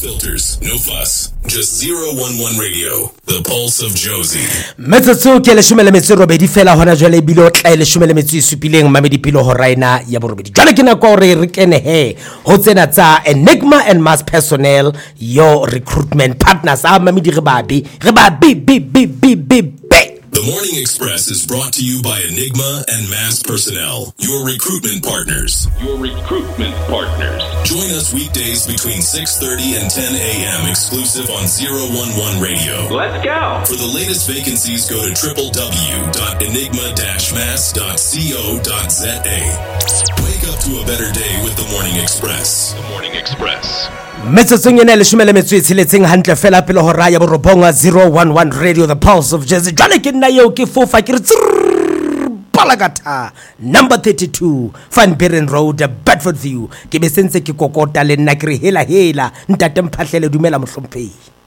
filters, no fuss. Just 011 Radio, the pulse of Josie. Metsotso ke leshome le metso robedi fela hona jwale ebile o tla leshome le metso supileng mamedi pilo ho raina ya borobedi. Jwale ke nako re re kene he ho tsena tsa Enigma and Mass Personnel, your recruitment partners. Mamedi re babi The Morning Express is brought to you by Enigma and Mass Personnel, your recruitment partners. Join us weekdays between 6:30 and 10 a.m. exclusive on 011 Radio. Let's go. For the latest vacancies, go to www.enigma-mass.co.za. Wake up to a better day with The Morning Express. The Morning Express. Metsotsong ena leshome le metso itshiletseng hantle fela pele ho raya borobonga 011 Radio, the pulse of Jersey. Jwale ke nna yo ke fofa ke re Palagata number 32 Van Buren Road, Bedford View. Ke be sentse ke kokota le nna ke re hela ntate mphahlele dumela mohlomphehi.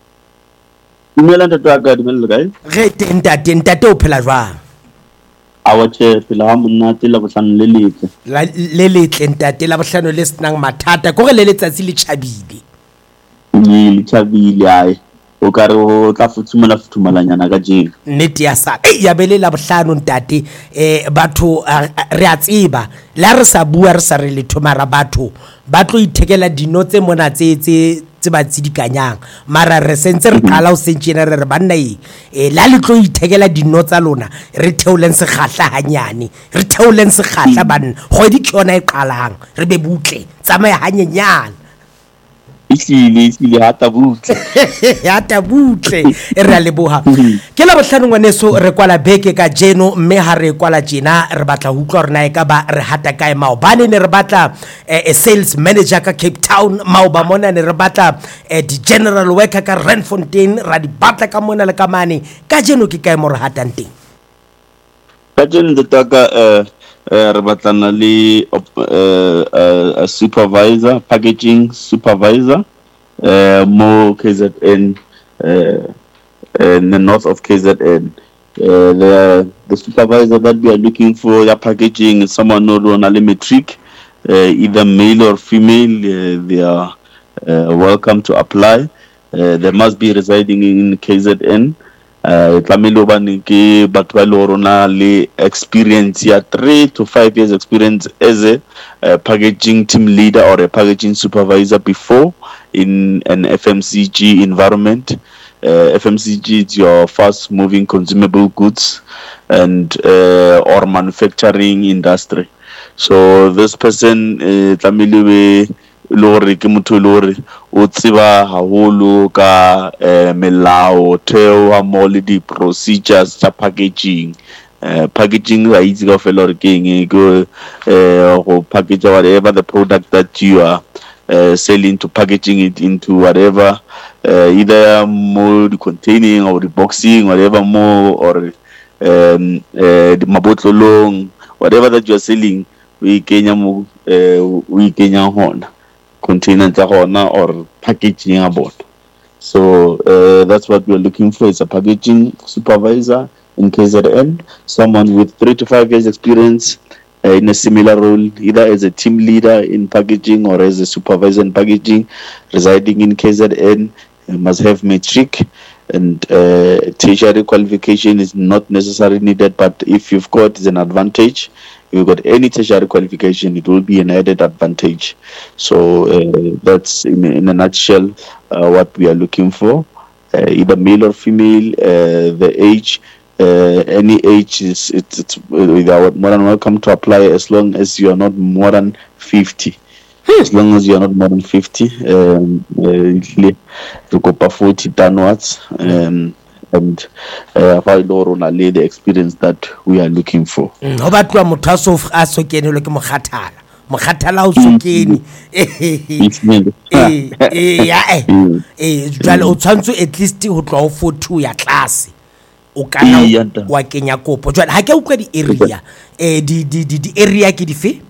Dumela ntate wa ka, dumela kae? Re teng ntate o phela jwang? Awa tjhe, phela ha monate la bohlano le letle. Le letle ntate, la bohlano le senang mathata kore le letsatsi le tjhabile. Le tjhabile ai. O ka re o tla futhumalanyana ka jeng. Nnete ya sa ya bele la bohlano ntate, batho re a tseba la re sa bua re sa re letho mara batho ba tlo ithekela dino tse mona tse ba tsidikanyang, mara re sentse re qala o sentjena re banna la le tlo ithekela dino tsa lona re theoleng se kgahla hanyane, re theoleng se kgahla banna kgwedi ke yona e qalang re be butle tsamaya hanyenyana. Isile hata butle re a leboha. Ke la bohlano ngwaneso re kwala beke ka jeno, mme ha re kwala jena re batla ho utlwa rena ka ba re hata kae maobane ne re batla sales manager ka Cape Town, maoba mona ne re batla di general worker ka Randfontein, ra di batla ka mona le ka mane ka jeno ke kae mo re hatang teng. Ka jeno de taka re batlana le a supervisor, packaging supervisor, mo KZN, in the north of KZN. The supervisor that we are looking for, the packaging, is someone who on a matric, either male or female. They are welcome to apply. They must be residing in KZN. Tlamelo bane ke batho ba lorona le experience ya 3 to 5 years experience as a packaging team leader or a packaging supervisor before in an FMCG environment. FMCG is your fast moving consumable goods and or manufacturing industry. So this person tlamelo lori ke motho lori o tseba haholo ka melao theo ha mo le di procedures tsa packaging. Packaging ra itse ka fela re keng go package whatever the product that you are selling, to packaging it into whatever, either more containing or the boxing, whatever more, or the mabotlolong, whatever that you are selling, we kenya hona container or packaging about. So that's what we're looking for. It's a packaging supervisor in KZN, someone with 3 to 5 years experience in a similar role, either as a team leader in packaging or as a supervisor in packaging, residing in KZN. Must have matric, and tertiary qualification is not necessarily needed, but if you've got, it's an advantage. If you've got any tertiary qualification, it will be an added advantage. So that's in a nutshell what we are looking for, either male or female. The age, any age is it's more than welcome to apply, as long as you are not more than 50. As long as you are not more than 50, usually you go for 40 downwards, and the experience that we are looking for. Ho batwa motho a so kenelo ke mokhathala o so kene jwale o tshwantse at least ho tloa ho 42 ya class o kana wa kenya kopo. Jwale ha ke utlwa di area di area ke di fe?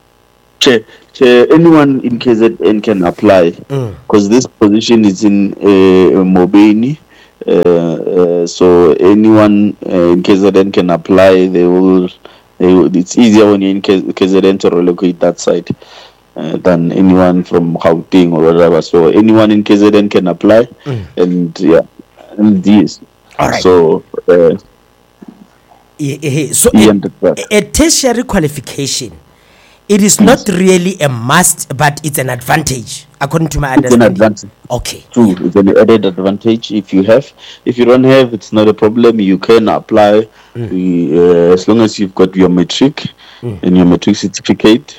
Anyone in KZN can apply, because this position is in Mobeni. So anyone in KZN can apply. They will. It's easier when you're in KZN to relocate that side. than anyone from Gauteng or whatever. So anyone in KZN can apply, and yes. All right. So so a tertiary qualification, it is not really a must, but it's an advantage, according to my understanding. It's an advantage. Okay. True, it's an added advantage if you have. If you don't have, it's not a problem. You can apply as long as you've got your matric and your matric certificate.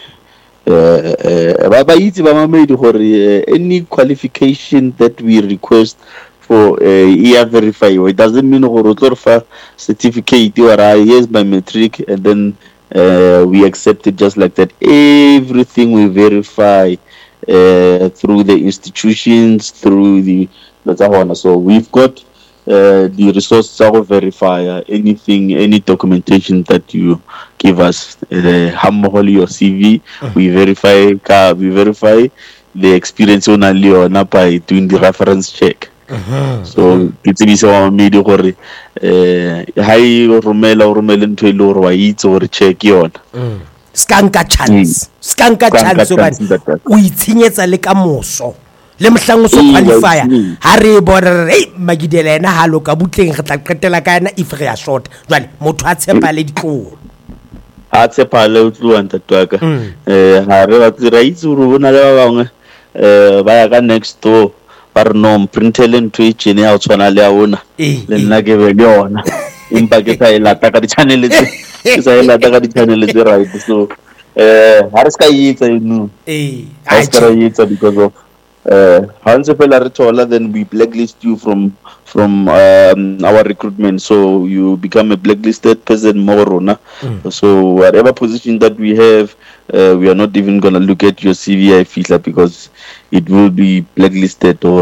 Any qualification that we request for verify, it doesn't mean for certificate or yes by matric and then we accept it just like that. Everything we verify through the institutions, through the so we've got the resources to verify anything, any documentation that you give us. Your CV, we verify the experience on by doing the reference check. So it's a media gore hai romela ntho ile gore wa itse gore check yona skanka chance ba o itshenyetsa le ka moso le mohlang o so qualifier ha re bona hey magidela ena ha lo ka butleng re tla qetela ka ena if re ya short jwale motho a tshepa le ditlo a tshepa le utlo anta twaka ha re ba tsira itse gore bona le ba bangwe ba ya ka next door par no printele ntho e tsene ya o tshwana le ya ona le nna ke be le yona impa ke sa ilata ka di channel tse right so ha re ska itse no ha ska itse because of once fela re thola then we blacklist you from our recruitment, so you become a blacklisted person more. So whatever position that we have, we are not even gonna look at your CV FISA because it will be blacklisted or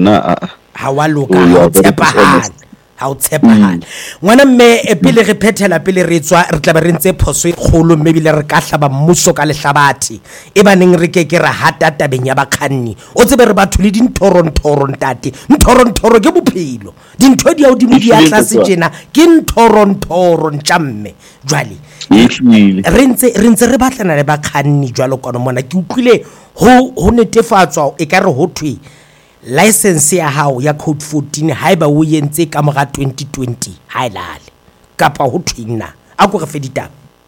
ha o tshepahala ngwana mme pele re phethela pele re tswa re tla ba re ntse phoso e kholo mme bile re ka hlaba mmuso ka lehlabathi e baneng re ke ra hata tabeng ya bakganni o tsebe re batho le dinthoro ntate nthoro ke bophelo dintho di a di modi ya tlase tjena ke nthoro ntjamme jwale re ntse re batlana le bakganni jwalo kono mona ke utlwile ho netefatswa e ka re ho thwe license ya hao ya code 14 haiba o yentse ka mora 2020 ha ilale kapa ho thwina a go re fedita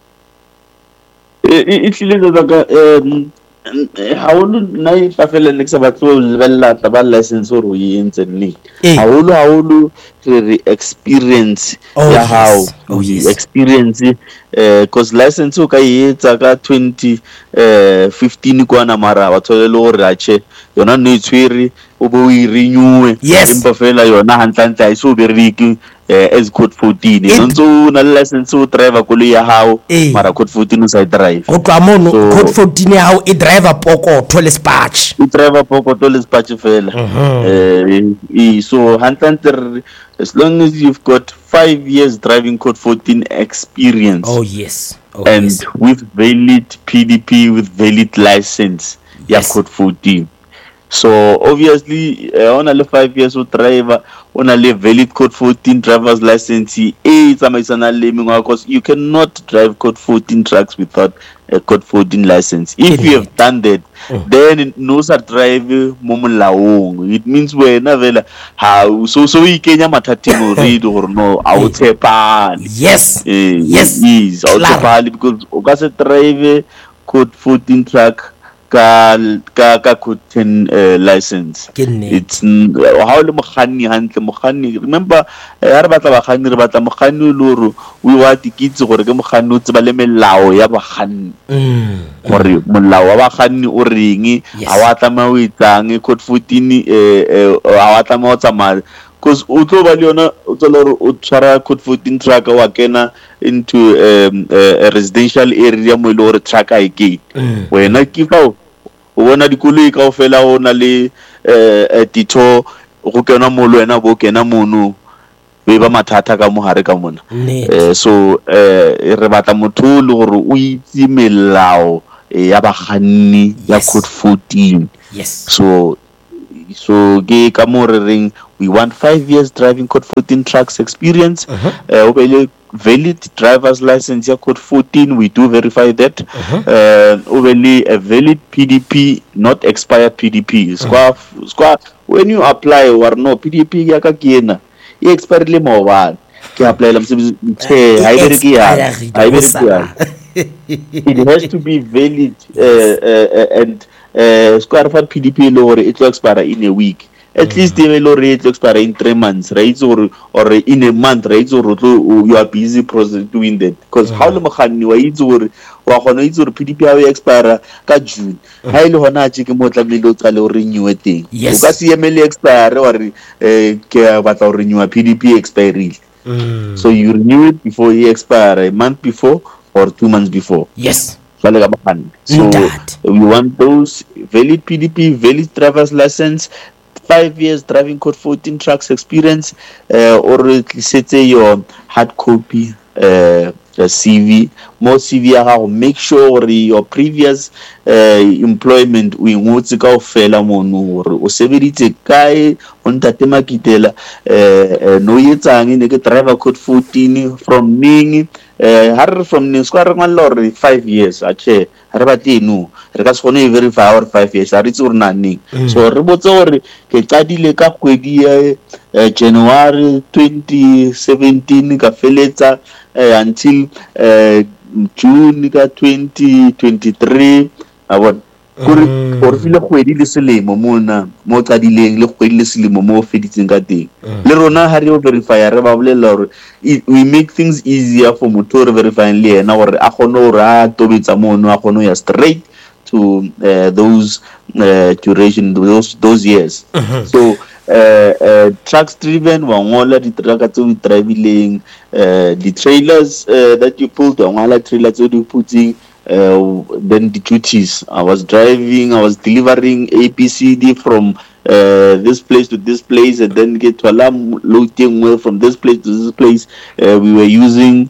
e tlile ka haholo nna e pafela ne ke sa batlo lebella taba license o re yentse nne haholo re experience ya hao experience cause license o ka yetsa ka 2015 kwana mara wa tholele gore a che yona no itshwere o bo e renew empa fela yona hantlantla e so beriki as code 14 nonzo na license o driver koloi ya hao mara code 14 o sa drive go twa mono code 14 ya hao e driver pokotho le dispatch fela so hantlantla as long as you've got 5 years driving code 14 experience and with valid PDP with valid license code 14. So obviously on a 5 years of driver on a valid code 14 driver's license because you cannot drive code 14 trucks without a code 14 license. If you have done that, then no sir drive momulaong. It means we never how so we kenya mathatimo read or no out yes out because okase drive code 14 truck ka code 10 license. It's how le mogani hantle mogani remember ha re batla bagani re batla mogani loro we wa tikitse gore ke mogani o tseba le melao ya bagani gore molao wa bagani o reng a wa tla o itsang code 14 a wa tla mo tsama because o tlo ba le yona o tla re o tshwara code 14 truck wa kena into a residential area mo ile gore truck a ke wena ke fa o bona dikoloi ka ofela o na le ditho go kena mo le wena bo kena mono be ba mathata ka mo hare ka mona so re batla motho le gore o itse melao ya bagani ya code 14 so ke ka mo re reng we want 5 years driving code 14 trucks experience. Valid driver's license, yeah, code 14, we do verify that. A valid PDP, not expired PDP. When you apply or no PDP, ya ka kiena, e expired le mo one. Ke apply la msebenzi it has to be valid and square for PDP lower it will expire in a week. At least the lorry it expire in 3 months, right? Or in a month, right? Or you are busy process doing that. Because how long can you PDP expire ka June? How long na chike motla milo tsale renew thing. Yes. Ka CML expire or ke batla renew PDP expiry. So you renew it before he expire, a month before or 2 months before. Yes. So we want those valid PDP, valid driver's license, 5 years driving code 14 trucks experience, or let's say your hard copy CV, more CV. Make sure your previous employment we ngotse ka ofela mono or o sebeditse kae on tatema kitela no yetsang ne ke driver code 14 from ning har from ning square ngwa 5 years ache re batli no re ka se gone verify our 5 years a re tse re nang so re botse gore ke qadile ka kgwedi ya January 2017 ka feletsa until June ka 2023 abon kore or file kgwedi le selemo mona mo qadileng le kgwedi le selemo mo feditseng ka teng le rona ha re verify re ba bolela gore we make things easier for motor verifying le ena gore a gone gore a tobetsa mono a gone ya straight to those duration those years. So trucks driven wa ngola di trucks tse we driving the trailers that you pulled wa ngola trailers tse di putting then the duties. I was driving, I was delivering ABCD from this place to this place, and then get to alarm loading well from this place to this place. We were using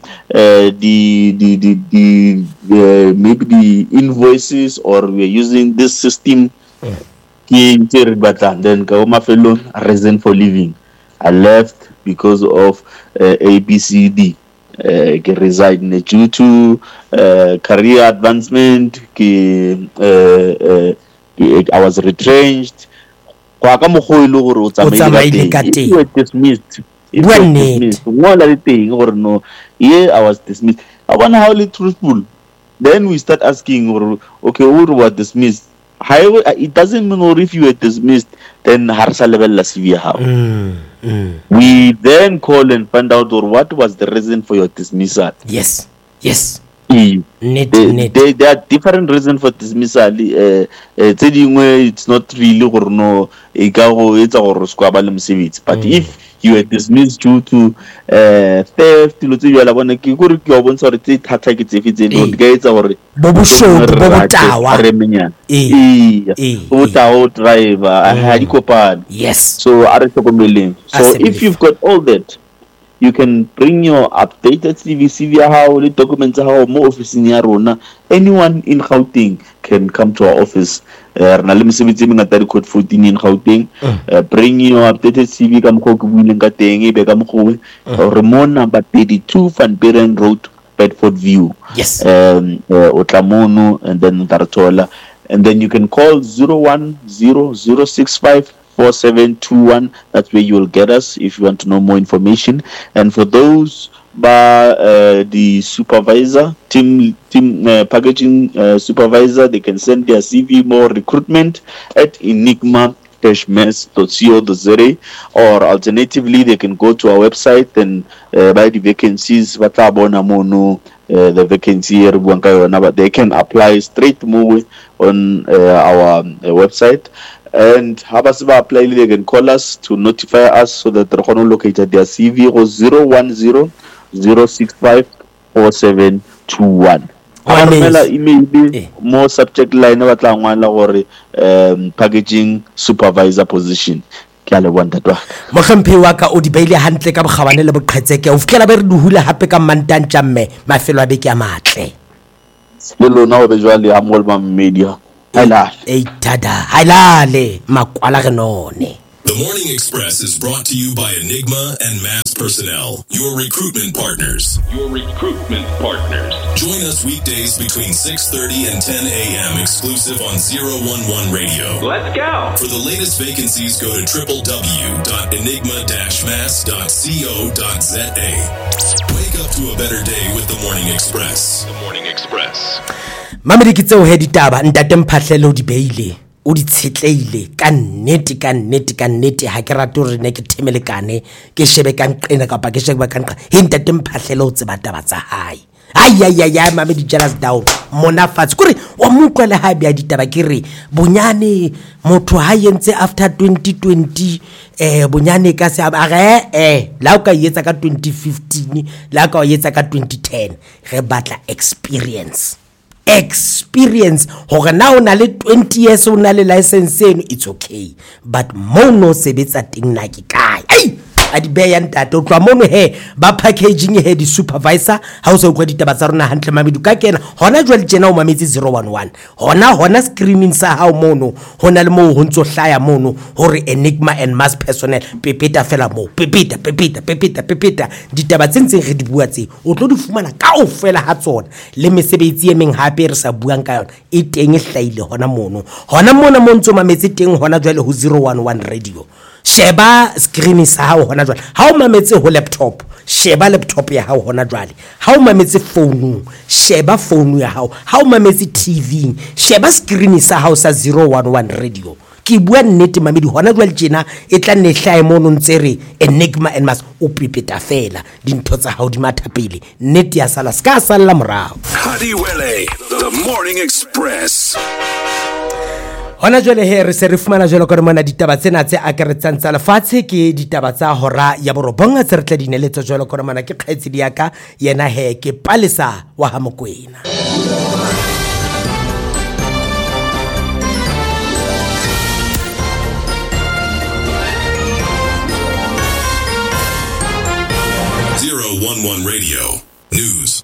maybe the invoices, or we were using this system. Then my fellow reason for leaving, I left because of ABCD. Reside due to career advancement. I was retrenched. If you were dismissed, or no, yeah, I was dismissed. I wonder how truthful. Then we start asking, okay, who was dismissed? However, it doesn't mean if you were dismissed, then harsa level la severe how. We then call and find out what was the reason for your dismissal. Yes. There are different reasons for dismissal. It's not really but if you were dismissed due to theft, yes. So if you've got all that, you can bring your updated CV how the documents how more office in Yarona. Anyone in Gauteng can come to our office. Code 14 in Gauteng. Bring your updated CV come Ramon number 32 Van Buren Road, Bedford View. Yes. Otlamono and then Tartola. And then you can call 010-065-4721. That's where you will get us if you want to know more information. And for those by the supervisor, team packaging supervisor, they can send their CV more recruitment at enigma-mess.co.za, or alternatively they can go to our website and buy the vacancies. The vacancy here, but they can apply straight more on our website. And Habasiba apply, they can call us to notify us so that they're going to locate their CV or 010-065-4721. Email more subject line or packaging supervisor position. Mokhemphe wa ka o di beile hantle ka bogabane le boqhetseke o fikela be re duhula hape ka mantantja mme mafelo a beke a matle le lona o be jwale ha molba media halale tada halale makwala re none. The Morning Express is brought to you by Enigma and Mass Personnel, your recruitment partners. Join us weekdays between 6:30 and 10 a.m. exclusive on 011 Radio. Let's go. For the latest vacancies, go to www.enigma-mass.co.za. Wake up to a better day with The Morning Express. The Morning Express. Mamedi ke tseo he ditaba ntate mphahlele o di beile o di tshetleile ka nnete ha ke rate hore ne ke themelekane ke shebe ka nqena kapa ke shebe ka nqa he ntate mphahlele o tseba taba tsa hae ai Mamedi jealous down mona fatshe kore wa mukwa le ha bya ditaba ke re bonyane motho ha yentse after 2020 bonyane ka se are la o ka yetsa ka 2015 la ka o yetsa ka 2010 re batla experience hore na o na le 20 years o na le license eno it's okay but mo no sebetsa ting na ke kae a di beya ntate o tloa mono he ba packaging he di supervisor ha o se ukwa ditaba tsa rona hantle Mamedi ka kena hona jwale tjena o mametse 011 hona screaming sa ha o mono hona le mo ho ntso hlaya mono hore Enigma and Mass Personnel pepeta fela mo pepeta ditaba tsentseng re di bua tse o tlo di fumana kaofela ha tsona le mesebetsi e meng hape re sa buang ka yona e teng e hlaile hona mono mo ntso mametse teng hona jwale ho 011 Radio. Sheba screen sa hao hona jwale ha o mametse ho laptop sheba laptop ya hao hona jwale ha o mametse phone sheba phone ya hao ha o mametse TV sheba screen sa hao sa 011 Radio ke bua nnete Mamedi hona jwale tjena e tla nne hlae mono ntsere Enigma and Mass o pipeta fela dintho tsa hao di matha pele nnete ya sala ska sala morao Hadiwele, The Morning Express. Hona jwale he re se re fumana jwale ka mona ditaba tsena tse akaretsang tsa lefatshe ke ditaba tsa hora ya borobonga tse re tla dineletsa jwale ka mona ke kgaitsedi ya ka yena he ke Palesa wa ha Mokwena. Radio News.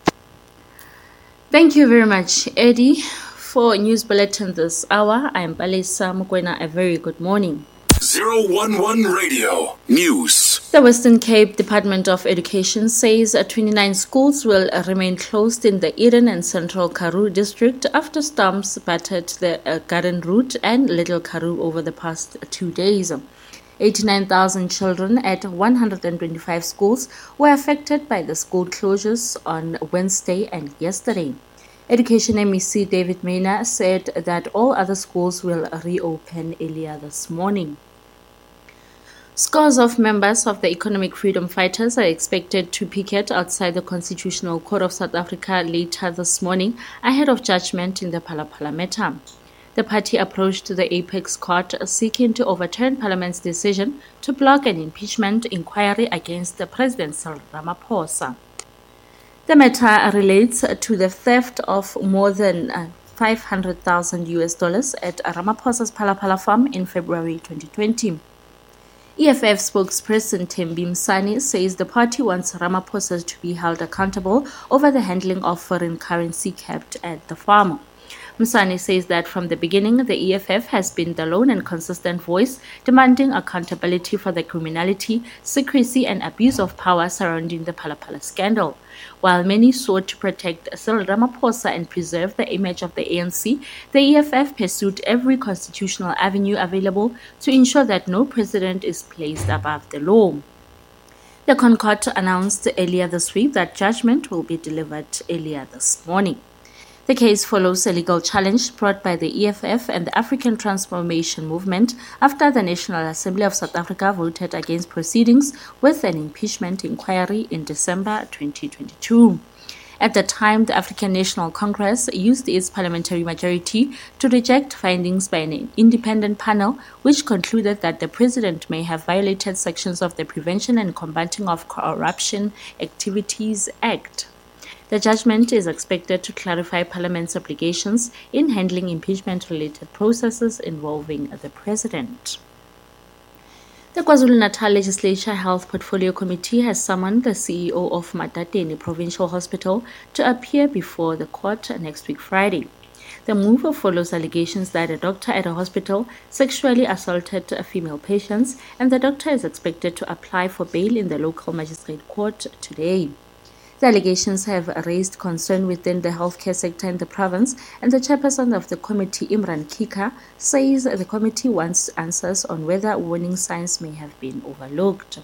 Thank you very much, Eddie. For News Bulletin this hour, I am Palesa Mokwena. A very good morning. 011 Radio News. The Western Cape Department of Education says 29 schools will remain closed in the Eden and Central Karoo district after storms battered the Garden Route and Little Karoo over the past 2 days. 89,000 children at 125 schools were affected by the school closures on Wednesday and yesterday. Education MEC David Maina said that all other schools will reopen earlier this morning. Scores of members of the Economic Freedom Fighters are expected to picket outside the Constitutional Court of South Africa later this morning ahead of judgment in the Phala-Phala matter. The party approached the Apex Court seeking to overturn Parliament's decision to block an impeachment inquiry against the President Cyril Ramaphosa. The matter relates to the theft of more than $500,000 at Ramaphosa's Phala-Phala farm in February 2020. EFF spokesperson Thembi Msani says the party wants Ramaphosa to be held accountable over the handling of foreign currency kept at the farm. Msani says that from the beginning, the EFF has been the lone and consistent voice demanding accountability for the criminality, secrecy and abuse of power surrounding the Phala-Phala scandal. While many sought to protect Cyril Ramaphosa and preserve the image of the ANC, the EFF pursued every constitutional avenue available to ensure that no president is placed above the law. The Concord announced earlier this week that judgment will be delivered earlier this morning. The case follows a legal challenge brought by the EFF and the African Transformation Movement after the National Assembly of South Africa voted against proceedings with an impeachment inquiry in December 2022. At the time, the African National Congress used its parliamentary majority to reject findings by an independent panel which concluded that the president may have violated sections of the Prevention and Combating of Corruption Activities Act. The judgment is expected to clarify Parliament's obligations in handling impeachment-related processes involving the President. The KwaZulu-Natal Legislature Health Portfolio Committee has summoned the CEO of Matateni Provincial Hospital to appear before the court next week Friday. The move follows allegations that a doctor at a hospital sexually assaulted female patients, and the doctor is expected to apply for bail in the local magistrate court today. The allegations have raised concern within the healthcare sector in the province, and the chairperson of the committee, Imran Kika, says the committee wants answers on whether warning signs may have been overlooked.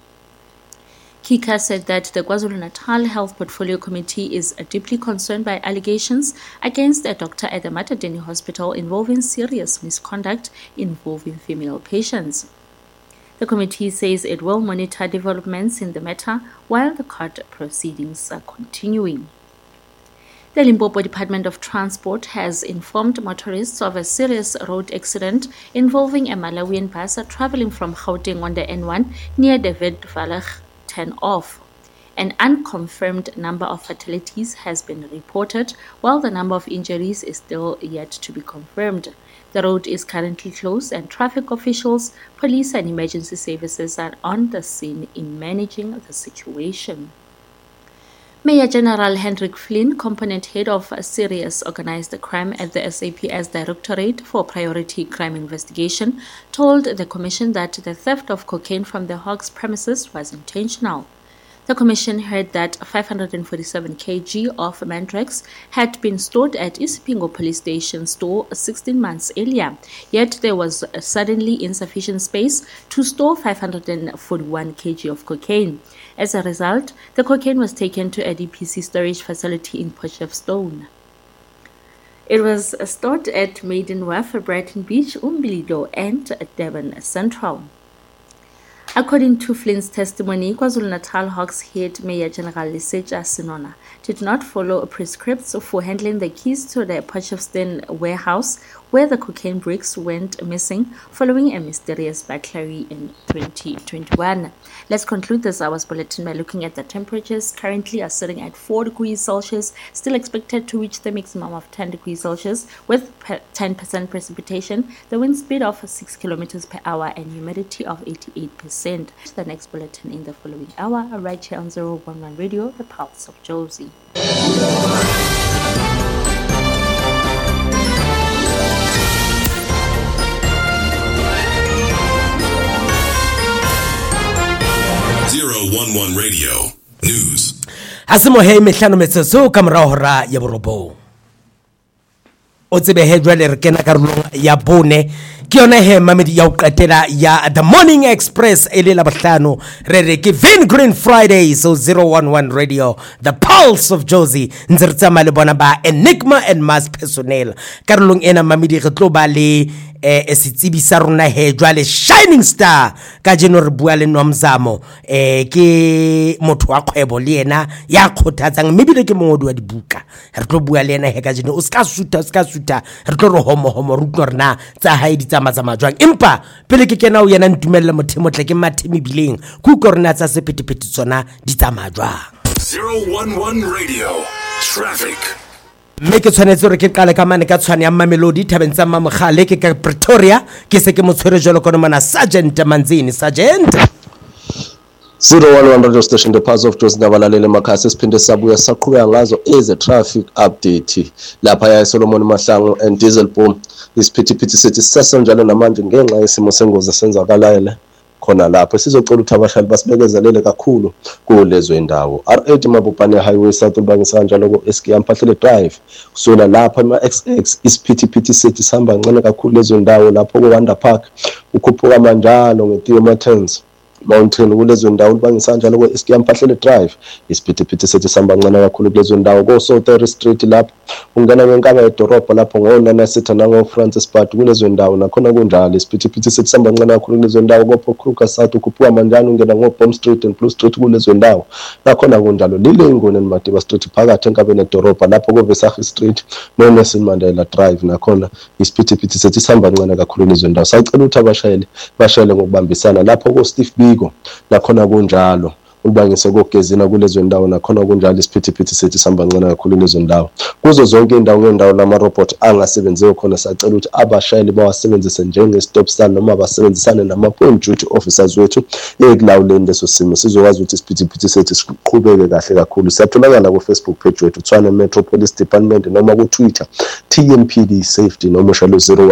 Kika said that the KwaZulu-Natal Health Portfolio Committee is deeply concerned by allegations against a doctor at the Matadeni Hospital involving serious misconduct involving female patients. The committee says it will monitor developments in the matter while the court proceedings are continuing. The Limpopo Department of Transport has informed motorists of a serious road accident involving a Malawian bus traveling from Gauteng on the N1 near the Witwatersrand turn-off. An unconfirmed number of fatalities has been reported, while the number of injuries is still yet to be confirmed. The road is currently closed, and traffic officials, police and emergency services are on the scene in managing the situation. Mayor General Hendrik Flynn, component head of serious organized crime at the SAPS Directorate for Priority Crime Investigation, told the Commission that the theft of cocaine from the Hawks premises was intentional. The Commission heard that 547 kg of Mandrax had been stored at Isipingo Police Station store 16 months earlier, yet there was suddenly insufficient space to store 541 kg of cocaine. As a result, the cocaine was taken to a DPC storage facility in Potchefstroom. It was stored at Maiden Wharf, Brighton Beach, Umbilido, and Devon Central. According to Flynn's testimony, KwaZulu-Natal Hawks head Mayor General Lesetja Sinona did not follow prescripts for handling the keys to the Potchefstroom warehouse where the cocaine bricks went missing following a mysterious burglary in 2021. Let's conclude this hour's bulletin by looking at the temperatures. Currently are sitting at 4 degrees Celsius, still expected to reach the maximum of 10 degrees Celsius with 10% precipitation, the wind speed of 6 kilometers per hour, and humidity of 88%. The next bulletin in the following hour, right here on 011 Radio, the Pulse of Josie. 011 Radio News. Asimo he mehlano metsotso ka morao hora ya borobo. O tsebe he jwale re kena karolong ya bone ke yona he mamedi ya uqetela ya The Morning Express ele la bohlano re re ke Vin Green Friday, so 011 Radio, the Pulse of Josie. Ntse re tsama le bona ba Enigma and Mass Personnel karolong ena mamedi re tlo ba le esitsebi sa rona he jwale Shining Star ka jeno re bua le Nomzamo ke motho wa kgwebo le yena ya khothatsang mebile ke mongodi wa dibuka re tlo bua le yena he ka jeno o ska suta re tlo re homo re tlo rena tsa hae di tsama jwang empa pele ke kena o yena ntumelle mothemotle ke mathemi bileng ku go rena tsa sepetepete tsona di tsama jwang. 011 Radio Traffic. Me ke tshwanetse re ke qale ka mane ka tshwane ya Mamelodi Thabeng tsa Mamogale ke ka Pretoria ke se ke motshwere jolo kono mana Sergeant Manzini. Sergeant 011 Radio Station, the Pulse of Josie nabalalele makhasi siphinde sabuya saqhubeka ngazo is a traffic update lapha ya Solomon Mahlangu and Diesel Boom isiphithiphithi sethi sesonjalo namanje ngenxa yesimo sengozi senzakalayo khona lapho sizocela ukuthi abahlali basibekezelele kakhulu kulezo indawo. R8 Mabopane Highway South ubangisa kanjalo ku SK Mphahlele Drive kusona lapha ama XX isiphithiphithi sethi sihamba ngcane kakhulu lezo ndawo lapho ku Wonder Park ukhuphuka manjalo ngeTheo Martins Mountain kulezo ndawo ubangisa kanjalo ku SK Mphahlele Drive isiphithiphithi sethi sihamba ngcane kakhulu kulezo ndawo ko South Street lapho ungena ngenkaba edorobha lapho ngona City nango Francis Bad kulezo ndawo nakhona kunjalo isiphithiphithi sethi sihamba ngcane kakhulu kulezo ndawo ko Kruger South ukhuphuka manjalo ungena ngo Bomb Street and Blue Street kulezo ndawo nakhona kunjalo lilengone eMadiba Street phakathi enkabeni edorobha lapho ko Vesachi Street no Nelson Mandela Drive nakhona isiphithiphithi sethi sihamba ngcane kakhulu kulezo ndawo. Sacela ukuthi abashayeli bashayele ngokubambisana lapho ko Steve Biko nakhona kunjalo ukuba ngisokugezina kulezo ndawo nakhona kunjalo isiphithiphithi sethu sihamba ngcona kakhulu kulezo ndawo. Kuzo zonke indawo ngendawo lamarobot angasebenziyo khona sacela ukuthi abashayeli bawasebenzise njenge-stop sign noma basebenzisane nama-point duty officers wethu ekulawuleni leso simo sizokwazi ukuthi isiphithiphithi sethu siqhubeke kahle kakhulu. Siyatholakala ku-Facebook page wethu Tshwane Metro Police Department noma ku-Twitter TMPD Safety noma ushalo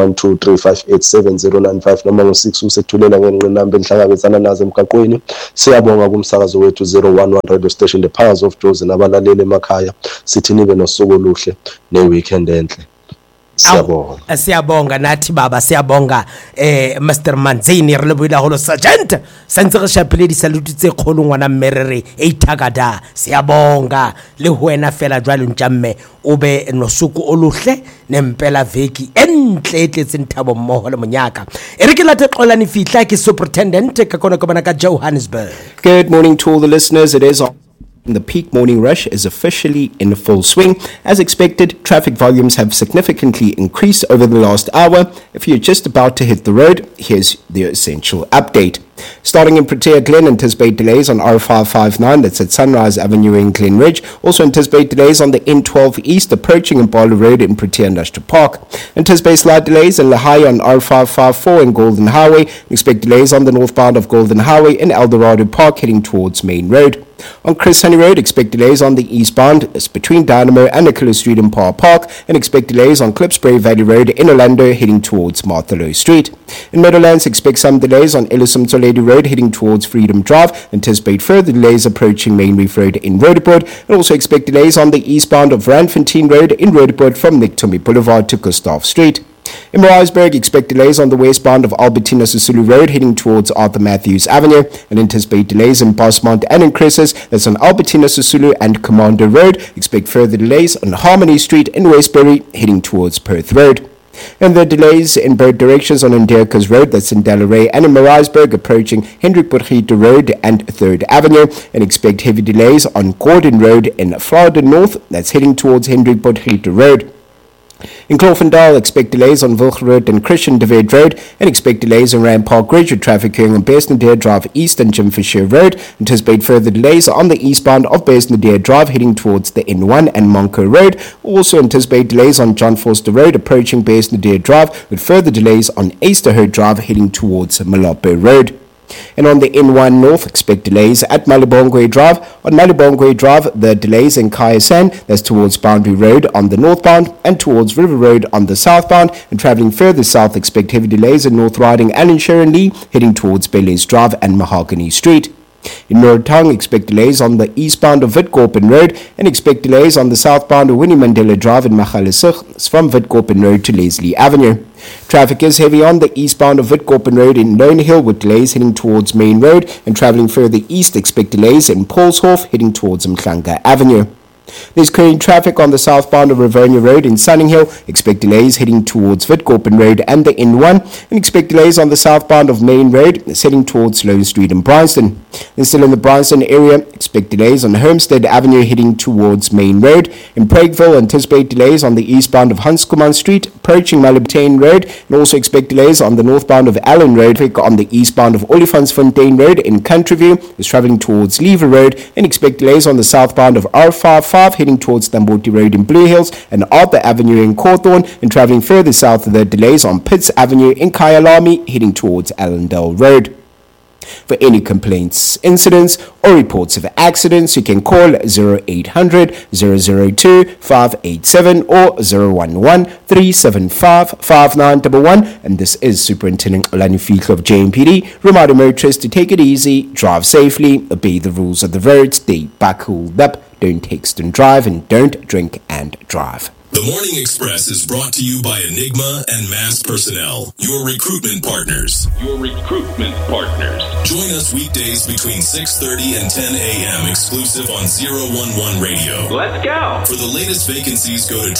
0123587095 noma ngo-6 usethulela ngenqinamba enhlangabezana nazo emgaqweni. Siyabonga kumsakazo wethu 011 radio station the powers of Jozi nabalaleli emakhaya sithi nibe nosuku oluhle ne-weekend enhle. Siyabonga. Siyabonga nathi baba siyabonga Mr Manzini re lebohile holo sergeant santse re shapile di salute tse kgolo ngwana mmerere e ithakada siyabonga le wena fela jwalo ntjamme o be nosuku oluhle nempela veki entle etletse nthabo mmoho le monyaka e re ke late xolani fihla ke superintendent ka kona ka bana ka Johannesburg. Good morning to all the listeners. It is the peak morning rush is officially in full swing. As expected, traffic volumes have significantly increased over the last hour. If you're just about to hit the road, here's the essential update. Starting in Protea Glen, anticipate delays on R559, that's at Sunrise Avenue in Glen Ridge. Also anticipate delays on the N12 East approaching Impala Road in Protea Industrial Park. Anticipate slight delays in Lahai on R554 in Golden Highway. Expect delays on the northbound of Golden Highway in Eldorado Park heading towards Main Road. On Chris Honey Road, expect delays on the eastbound between Dynamo and Nicholas Street in Parr Park, and expect delays on Klipspruit Valley Road in Orlando heading towards Martha Lowe Street. In Meadowlands, expect some delays on Ellison Toledo Road heading towards Freedom Drive. Anticipate further delays approaching Main Reef Road in Roodepoort, and also expect delays on the eastbound of Randfontein Road in Roodepoort from Nick Tommy Boulevard to Gustav Street. In Maritzburg, expect delays on the westbound of Albertina Sisulu Road heading towards Arthur Matthews Avenue, and anticipate delays in Bosmont and in Cresses, that's on Albertina Sisulu and Commander Road. Expect further delays on Harmony Street in Westbury heading towards Perth Road. And the delays in both directions on Ndirkas Road, that's in Delaray, and in Maritzburg approaching Hendrik Potgieter Road and 3rd Avenue, and expect heavy delays on Gordon Road in Florida North, that's heading towards Hendrik Potgieter Road. In Cloofendal, expect delays on Wilg Road and Christian de Wet Road, and expect delays on Rand Park Ridge with traffic occurring on Besnadeer Drive East and Jim Fisher Road. Anticipate further delays on the eastbound of Besnadeer Drive heading towards the N1 and Monco Road. Also anticipate delays on John Forster Road approaching Besnadeer Drive, with further delays on Easterhood Drive heading towards Malapo Road. And on the N1 North, expect delays at Malibongwe Drive. On Malibongwe Drive, the delays in Kayasan, that's towards Boundary Road on the northbound, and towards River Road on the southbound. And travelling further south, expect heavy delays in North Riding and in Sharon Lee, heading towards Belays Drive and Mahogany Street. In Northtown, expect delays on the eastbound of Witkoppen Road, and expect delays on the southbound of Winnie Mandela Drive in Magaliesig from Witkoppen Road to Leslie Avenue. Traffic is heavy on the eastbound of Witkoppen Road in Lone Hill with delays heading towards Main Road, and travelling further east, expect delays in Paulshof heading towards Mhlanga Avenue. There's current traffic on the southbound of Rivonia Road in Sunninghill. Expect delays heading towards Witkoppen Road and the N1, and expect delays on the southbound of Main Road heading towards Sloane Street in Bryanston. And still in the Bryanston area, expect delays on Homestead Avenue heading towards Main Road. In Pragueville, anticipate delays on the eastbound of Hanskuman Street approaching Malibtain Road, and also expect delays on the northbound of Allen Road. On the eastbound of Olifantsfontein Road in Countryview is travelling towards Lever Road, and expect delays on the southbound of R55 heading towards Tamboti Road in Blue Hills and Arthur Avenue in Cawthorne, and travelling further south of the delays on Pitts Avenue in Kyalami heading towards Allendale Road. For any complaints, incidents, or reports of accidents, you can call 0800 002 587 or 011 375 5911. And this is Superintendent Olani Fihllo of JMPD, reminding motorists to take it easy, drive safely, obey the rules of the road, stay buckled up, don't text and drive, and don't drink and drive. The Morning Express is brought to you by Enigma and Mass Personnel, your recruitment partners. Join us weekdays between 6:30 and 10 a.m. exclusive on 011 Radio. Let's go. For the latest vacancies, go to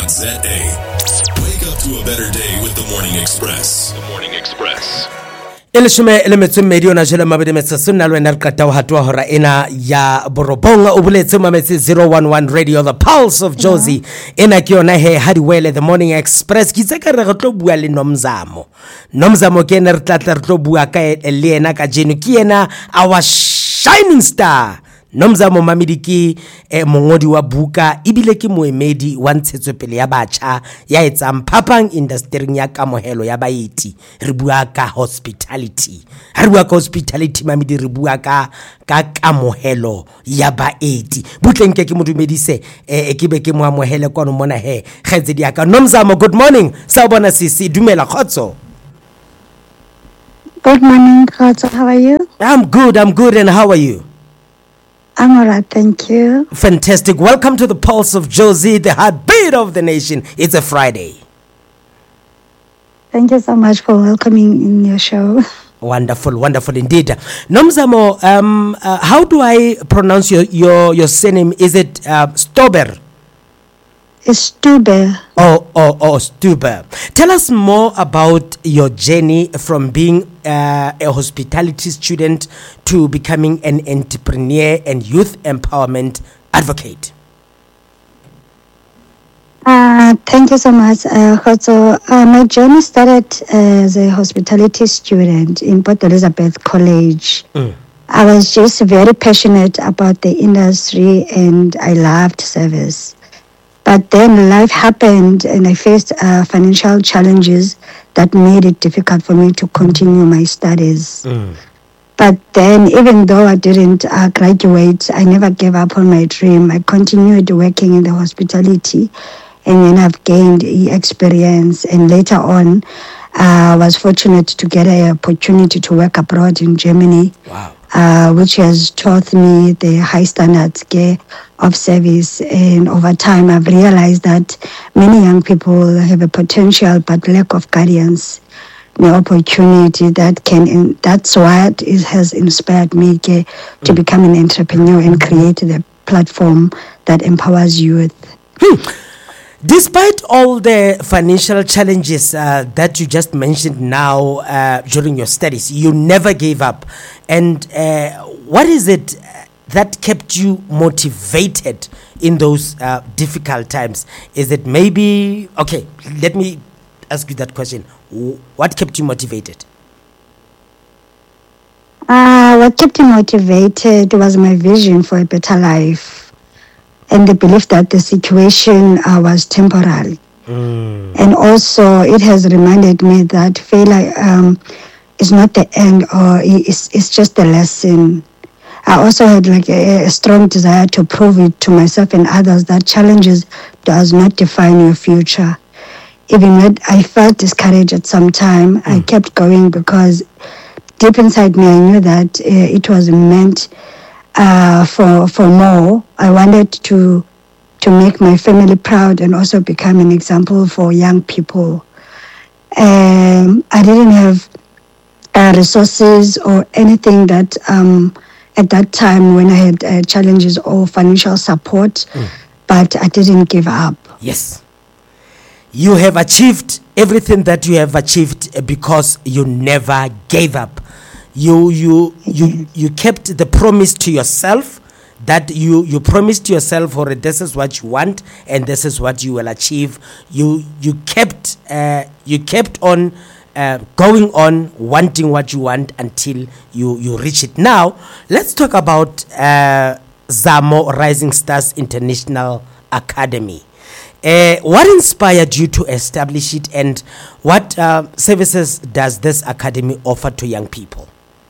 www.enigma-mass.co.za. Wake up to a better day with The Morning Express. Elishome elemetse mmedi ona jela mabedi metsa sonna lwena re qeta ho hatwa hora ena ya borobong o boletse mametse 011 radio the pulse of Jozi ena ke yona he Hadiwele the morning express ke tseka re tlo bua le Nomzamo ke ene re tlo bua ka le ena ka jeno ke ena our shining star Nomzamo Mamidiki mongodi wa buka ibile ke moemedi wa ntshetsopele ya batjha ya etsang phapang industry ya kamohelo ya baeti re bua ka hospitality Mamidi re bua ka kamohelo ya baeti butlenke ke modumedise ke be ke mo amohele kono mona he khetse dia ka Nomzamo good morning sa bona sisi dumela khotso. Good morning Khotso, how are you? I'm good and how are you? I'm alright, thank you. Fantastic. Welcome to the Pulse of Jozi, the heartbeat of the nation. It's a Friday. Thank you so much for welcoming in your show. Wonderful indeed. Nomzamo, how do I pronounce your surname? Is it Stober? It's Stuber. Oh, Stuber. Tell us more about your journey from being a hospitality student to becoming an entrepreneur and youth empowerment advocate. Thank you so much, Khotso. My journey started as a hospitality student in Port Elizabeth College. I was just very passionate about the industry and I loved service. But then life happened and I faced financial challenges that made it difficult for me to continue my studies. But then even though I didn't graduate, I never gave up on my dream. I continued working in the hospitality and then I've gained experience. And later on, I was fortunate to get an opportunity to work abroad in Germany. Wow. Which has taught me the high standards of service. And over time, I've realized that many young people have a potential but lack of guidance, the opportunity that's what has inspired me to become an entrepreneur and create the platform that empowers youth. Despite all the financial challenges that you just mentioned now during your studies, you never gave up. And what is it that kept you motivated in those difficult times? Is it maybe... Okay, let me ask you that question. What kept you motivated? What kept me motivated was my vision for a better life. And the belief that the situation was temporary. And also it has reminded me that failure is not the end or it's just a lesson. I also had a strong desire to prove it to myself and others that challenges does not define your future. Even when I felt discouraged at some time, I kept going because deep inside me I knew that it was meant for more. I wanted to make my family proud and also become an example for young people. I didn't have resources or anything that at that time when I had challenges or financial support, but I didn't give up. Yes. You have achieved everything that you have achieved because you never gave up. You kept the promise to yourself that you promised yourself, or this is what you want and this is what you will achieve. You kept on going on wanting what you want until you reach it. Now let's talk about Zamo Rising Stars International Academy. What inspired you to establish it, and what services does this academy offer to young people?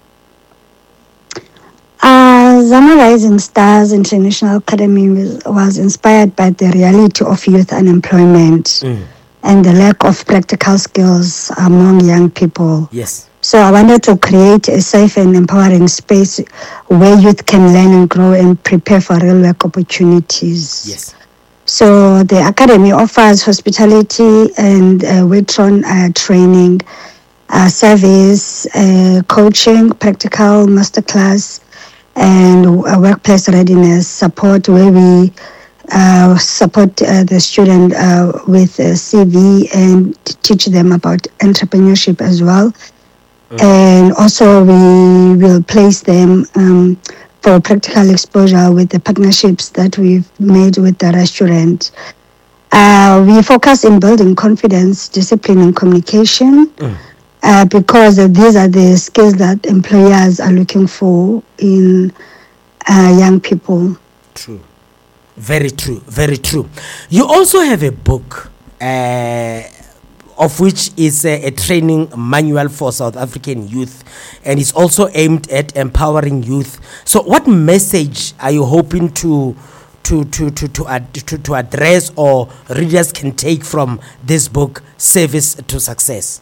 Zamo Rising Stars International Academy was inspired by the reality of youth unemployment and the lack of practical skills among young people. Yes. So I wanted to create a safe and empowering space where youth can learn and grow and prepare for real work opportunities. Yes. So the academy offers hospitality and waitress training, service, coaching, practical masterclass, and workplace readiness support, where we support the student with a CV and teach them about entrepreneurship as well. And also we will place them for practical exposure with the partnerships that we've made with the restaurant. We focus in building confidence, discipline, and communication because these are the skills that employers are looking for in young people. True. Very true. Very true. You also have a book of which is a training manual for South African youth, and it's also aimed at empowering youth. So what message are you hoping to address, or readers can take from this book, Service to Success?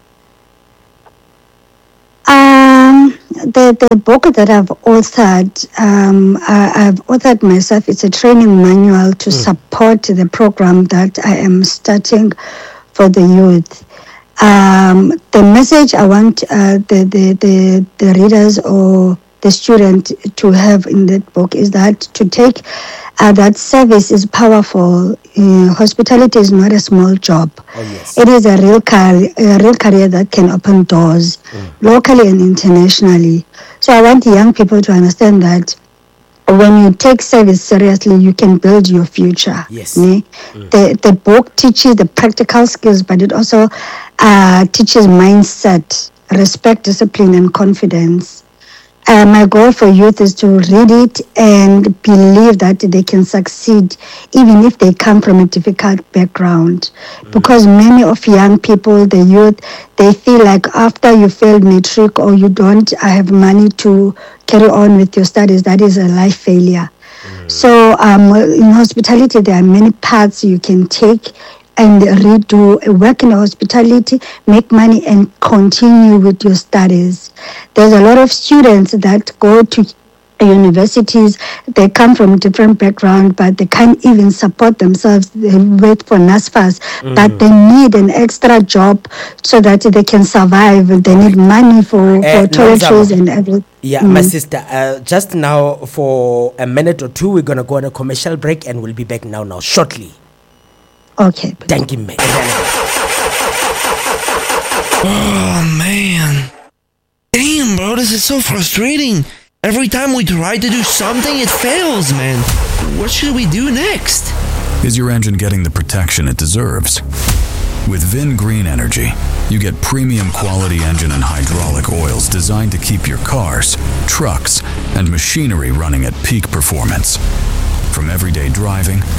The book that I've authored, I've authored myself. It's a training manual to support the program that I am starting for the youth. The message I want the readers or the student to have in that book is that to take that service is powerful. Hospitality is not a small job. Oh, yes. It is a real career that can open doors locally and internationally. So I want young people to understand that when you take service seriously, you can build your future. Yes. The book teaches the practical skills, but it also teaches mindset, respect, discipline, and confidence. My goal for youth is to read it and believe that they can succeed even if they come from a difficult background. Because many of young people, the youth, they feel like after you failed matric or you don't have money to carry on with your studies, that is a life failure. So in hospitality, there are many paths you can take and work in hospitality, make money, and continue with your studies. There's a lot of students that go to universities, they come from different backgrounds, but they can't even support themselves. They wait for NSFAS, but they need an extra job so that they can survive. They need money for toiletries and everything. Yeah, my sister, just now for a minute or two, we're going to go on a commercial break, and we'll be back now shortly. Okay. Thank you, man. Oh, man. Damn, bro, this is so frustrating. Every time we try to do something, it fails, man. What should we do next? Is your engine getting the protection it deserves? With Vin Green Energy, you get premium quality engine and hydraulic oils designed to keep your cars, trucks, and machinery running at peak performance. From everyday driving